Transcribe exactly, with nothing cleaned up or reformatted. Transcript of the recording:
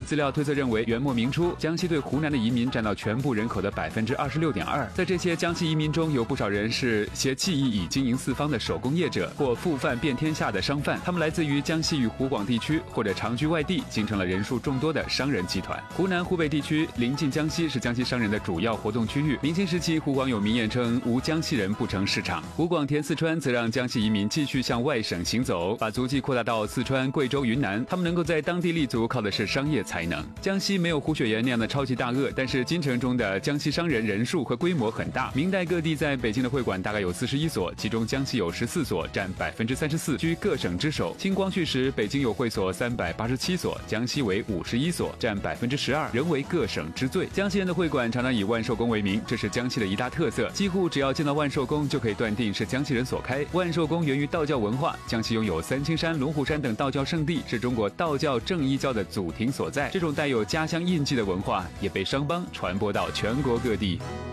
资料推测认为，元末明初，江西对湖南的移民占到全部人口的百分之二十六点二。在这些江西移民中，有不少人是携技艺以经营四方的手工业者，或富贩遍天下的商贩。他们来自于江西与湖广地区，或者长居外地，形成了人数众多的商人集团。湖南、湖北地区临近江西，是江西商人的主要活动区域。明清时期，湖广有名言称“无江西人不成市场”。湖广填四川，则让江西移民继续向外省行走，把足迹扩大到四川、贵州、云南。他们能够在当地立足，靠的是商业才能。江西没有胡雪岩那样的超级大鳄，但是京城中的江西商人人数和规模很大。明代各地在北京的会馆大概有四十一所，其中江西有十四所，占百分之三十四，居各省之首。清光绪时，北京有会所三百八十七所，江西为五十一所，占百分之十二，仍为各省之最。江西人的会馆常常以万寿宫为名，这是江西的一大特色。几乎只要见到万寿宫，就可以断定是江西人所开。万寿宫源于道教文化，江西拥有三清山、龙虎山等道教圣地，是中国道教正一教的祖庭所在。这种带有家乡印记的文化，也被商帮传播到全国各地。